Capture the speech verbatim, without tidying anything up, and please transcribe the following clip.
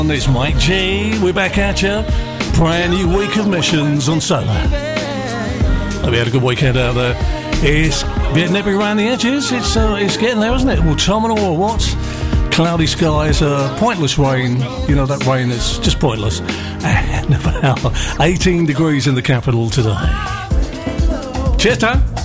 It's Mike G. We're back at you. Brand new week of missions on Solar. Hope you had a good weekend out there. It's getting nippy around the edges. It's uh, it's getting there, isn't it? Autumnal or what? Cloudy skies, uh, pointless rain. You know, that rain that's just pointless. And about eighteen degrees in the capital today. Cheers, Tom.